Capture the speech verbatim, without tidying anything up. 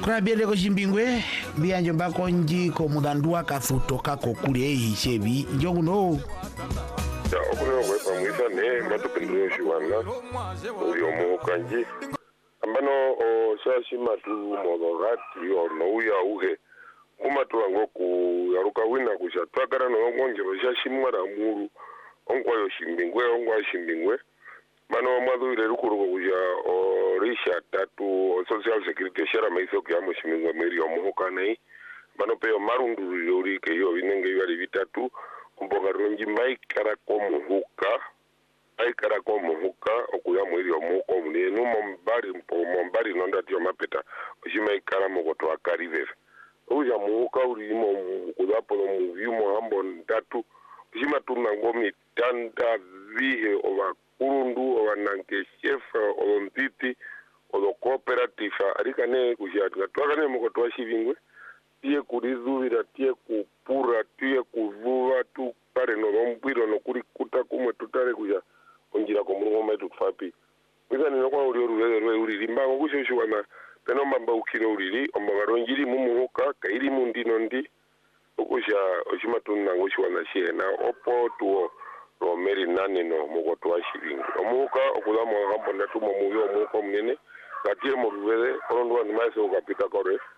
Krabiele ko shimbingwe bianjo mbako nji ko mudandua kafuto kako kule hii shebi njongu no ya okuno kwe pamwisa ne matupindiro shiwana uri omu kanji ambano o shashi matu modogati o nouya uge kumatu wango ku yaruka wina kushatwakara no ngonje bashashi mwara muru onkwa yo shimbingwe onkwa shimbingwe mano madhuire rukuruko kuja o risha tatu o social security shara maiso kya mushimingwe meri omuhoka nei mano peo marundu yori ke yo binenge yari bitatu kumboga ronji mai kara ko muhuka ai kara ko muhuka okuya mweri omuhoka mune no mombari mpo mombari nonda tyo mapeta oshimai kara mogoto akarive uja muhuka uri mo kudapo no muvimo hambo tatu shima tuna ngomi tanda vihe ova kurundu ova nanke chef olontiti olo cooperative arikane kushatu twakane mogoto washivingwe tie kurizuvira tie kupura tie kuvuva tu pare no rombwiro no kuri kuta kumwe tutare kuja onjira ko mulungu maitu tfapi bizani no kwa uri uri uri uri limbango kushishwana peno mamba ukiro uri ombaronjiri mumuhuka kairi mundino ndi okusha oshimatuna ngoshwana shena opo tuo romeri nane no mogoto washivingi omuhuka okudamo hambo ndatumo muyo omuhuka munene katie mo ruvere kondo ni maise ukapita kore